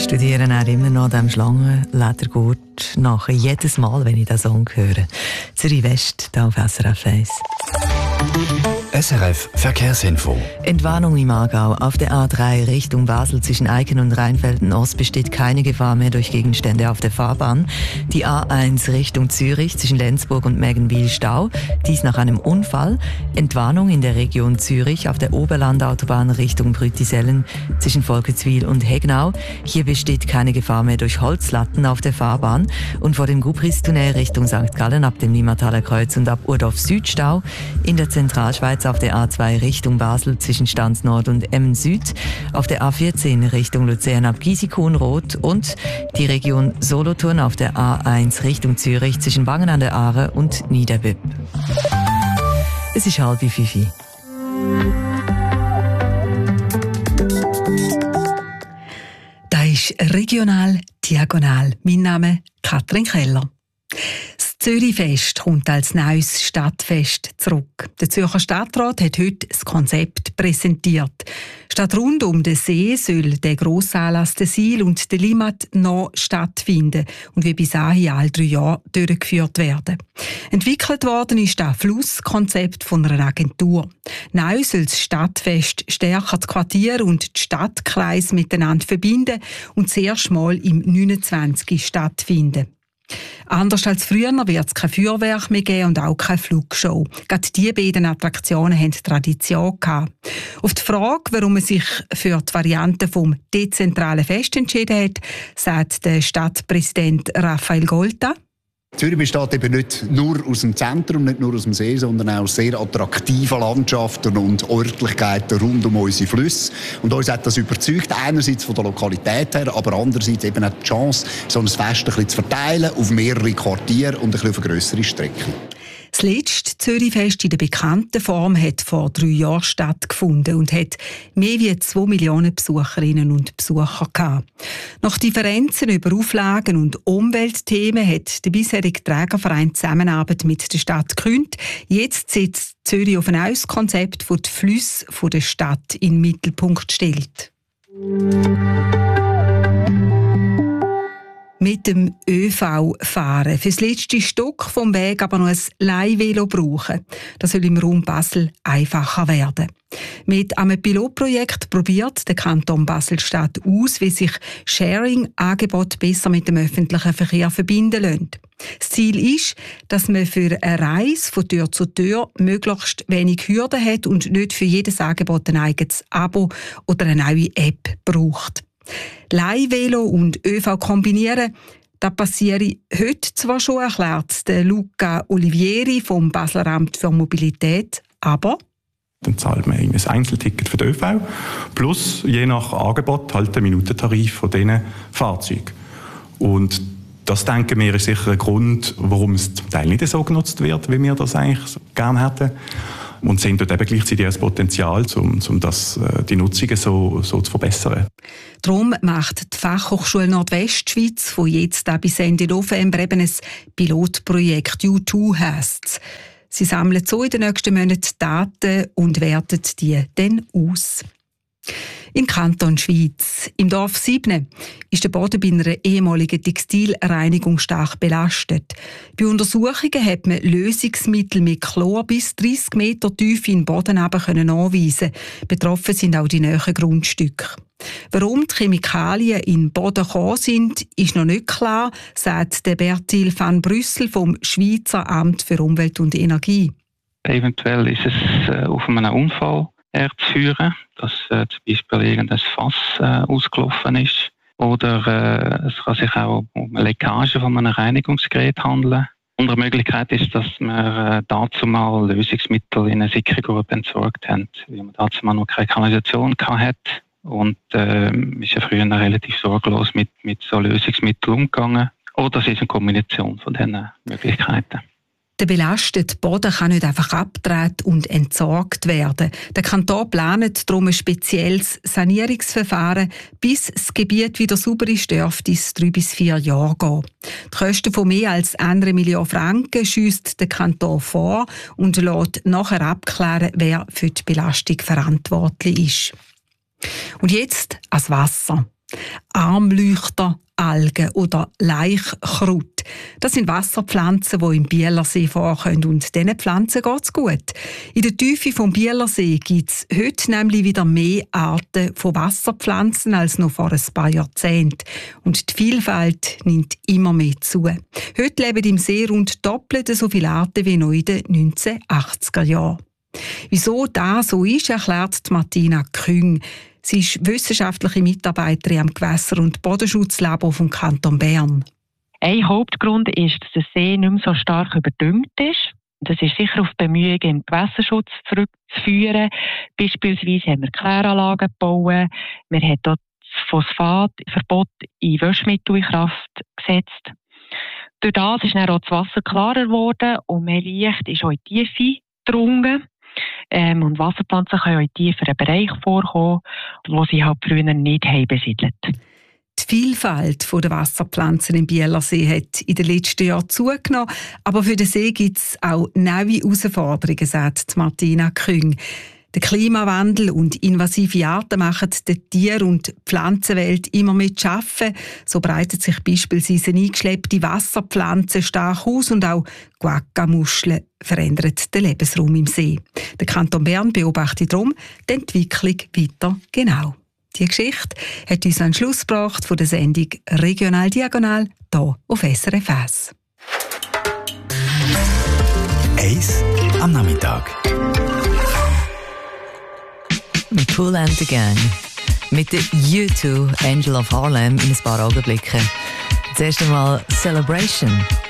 studiere auch immer noch dem Schlangenledergurt nach. Jedes Mal, wenn ich diesen Song höre. Zürich West, hier auf SRF 1. SRF Verkehrsinfo. Entwarnung im Aargau. Auf der A3 Richtung Basel zwischen Eiken und Rheinfelden-Ost besteht keine Gefahr mehr durch Gegenstände auf der Fahrbahn. Die A1 Richtung Zürich zwischen Lenzburg und Mägenwil Stau. Dies nach einem Unfall. Entwarnung in der Region Zürich auf der Oberlandautobahn Richtung Brüttisellen zwischen Volketswil und Hegnau. Hier besteht keine Gefahr mehr durch Holzlatten auf der Fahrbahn. Und vor dem Gubristunnel Richtung St. Gallen ab dem Limmataler Kreuz und ab Urdorf Süd Stau. In der Zentralschweiz auf der A2 Richtung Basel zwischen Stanz Nord und Emmen Süd, auf der A14 Richtung Luzern ab Giesikow-Rot und die Region Solothurn auf der A1 Richtung Zürich zwischen Wangen an der Aare und Niederbipp. Es ist 4:30. Das ist regional diagonal. Mein Name Katrin Keller. Das Zürichfest kommt als neues Stadtfest zurück. Der Zürcher Stadtrat hat heute das Konzept präsentiert. Statt rund um den See soll der Grossanlass der Sil und der Limmat noch stattfinden und wie bis dahin alle 3 Jahre durchgeführt werden. Entwickelt worden ist das Flusskonzept von einer Agentur. Neu soll das Stadtfest stärker das Quartier und die Stadtkreise miteinander verbinden und zuerst mal im 29. stattfinden. Anders als früher wird es kein Feuerwerk mehr geben und auch keine Flugshow. Gerade diese beiden Attraktionen haben Tradition gehabt. Auf die Frage, warum man sich für die Variante vom dezentralen Fest entschieden hat, sagt der Stadtpräsident Raphael Golta. Zürich besteht eben nicht nur aus dem Zentrum, nicht nur aus dem See, sondern auch aus sehr attraktiven Landschaften und Örtlichkeiten rund um unsere Flüsse. Und uns hat das überzeugt, einerseits von der Lokalität her, aber andererseits eben auch die Chance, so ein Fest ein bisschen zu verteilen auf mehrere Quartiere und ein bisschen auf eine grössere Strecke. Das letzte Zürichfest in der bekannten Form hat vor 3 Jahren stattgefunden und hat mehr als 2 Millionen Besucherinnen und Besucher gehabt. Nach Differenzen über Auflagen und Umweltthemen hat der bisherige Trägerverein Zusammenarbeit mit der Stadt gekündigt. Jetzt setzt Zürich auf ein neues Konzept, das die Flüsse der Stadt in den Mittelpunkt stellt. Mit dem ÖV fahren. Für das letzte Stück vom Weg aber noch ein Leihvelo brauchen. Das soll im Raum Basel einfacher werden. Mit einem Pilotprojekt probiert der Kanton Basel-Stadt aus, wie sich Sharing-Angebote besser mit dem öffentlichen Verkehr verbinden lassen. Das Ziel ist, dass man für eine Reise von Tür zu Tür möglichst wenig Hürden hat und nicht für jedes Angebot ein eigenes Abo oder eine neue App braucht. Leihvelo und ÖV kombinieren, das passiere heute zwar schon, erklärt Luca Olivieri vom Basler Amt für Mobilität, aber dann zahlt man ein Einzelticket für den ÖV plus je nach Angebot halt den Minutentarif von diesen Fahrzeugen. Und das, denken wir, ist sicher ein Grund, warum es zum Teil nicht so genutzt wird, wie wir das eigentlich gerne hätten. Und sehen dort eben gleichzeitig das Potenzial, um die Nutzungen so zu verbessern. Darum macht die Fachhochschule Nordwestschweiz von jetzt an bis Ende November eben ein Pilotprojekt U2 heisst. Sie sammeln so in den nächsten Monaten Daten und werten die dann aus. Im Kanton Schwyz, im Dorf Siebne, ist der Boden bei einer ehemaligen Textilreinigung stark belastet. Bei Untersuchungen hat man Lösungsmittel mit Chlor bis 30 Meter tief in den Boden anweisen. Betroffen sind auch die nahen Grundstücke. Warum die Chemikalien in den Boden gekommen sind, ist noch nicht klar, sagt der Bertil van Brüssel vom Schweizer Amt für Umwelt und Energie. Eventuell ist es auf einen Unfall zu führen, dass zum Beispiel irgendein Fass ausgelaufen ist. Oder es kann sich auch um eine Leckage von einem Reinigungsgerät handeln. Andere Möglichkeit ist, dass wir dazu mal Lösungsmittel in eine Sichergruppe entsorgt haben, weil man dazu mal noch keine Kanalisation hatte. Und ist ja früher relativ sorglos mit so Lösungsmitteln umgegangen. Oder es ist eine Kombination von diesen Möglichkeiten. Der belastete Boden kann nicht einfach abgetragen und entsorgt werden. Der Kanton plant darum ein spezielles Sanierungsverfahren. Bis das Gebiet wieder sauber ist, dürfte es 3 bis 4 Jahre gehen. Die Kosten von mehr als 1 Million Franken schiesst der Kanton vor und lässt nachher abklären, wer für die Belastung verantwortlich ist. Und jetzt ans Wasser. Armleuchter, Algen oder Laichkraut. Das sind Wasserpflanzen, die im Bielersee vorkommen und diesen Pflanzen geht es gut. In der Tiefe vom Bielersee gibt es heute nämlich wieder mehr Arten von Wasserpflanzen als noch vor ein paar Jahrzehnten. Und die Vielfalt nimmt immer mehr zu. Heute leben im See rund doppelt so viele Arten wie noch in den 1980er Jahren. Wieso das so ist, erklärt Martina Küng. Sie ist wissenschaftliche Mitarbeiterin am Gewässer- und Bodenschutzlabor vom Kanton Bern. Ein Hauptgrund ist, dass der See nicht mehr so stark überdüngt ist. Das ist sicher auf Bemühungen im Gewässerschutz zurückzuführen. Beispielsweise haben wir Kläranlagen gebaut. Wir haben dort das Phosphatverbot in Waschmittel in Kraft gesetzt. Durch das ist dann auch das Wasser klarer geworden und mehr Licht ist auch in die Tiefe gedrungen. Und Wasserpflanzen können auch in tieferen Bereichen vorkommen, wo sie halt früher nicht besiedelt haben. Die Vielfalt der Wasserpflanzen im Bielersee hat in den letzten Jahren zugenommen, aber für den See gibt es auch neue Herausforderungen, sagt Martina Küng. Der Klimawandel und invasive Arten machen die Tier- und Pflanzenwelt immer mehr zu schaffen. So breitet sich beispielsweise eine eingeschleppte Wasserpflanze stark aus und auch Guacca-Muscheln verändern den Lebensraum im See. Der Kanton Bern beobachtet darum die Entwicklung weiter genau. Die Geschichte hat uns an den Schluss gebracht von der Sendung «Regional Diagonal» hier auf SRF 1. Eis am Nachmittag. Mit Kool and the Gang. Mit der U2 Angel of Harlem in ein paar Augenblicken. Zuerst einmal Celebration.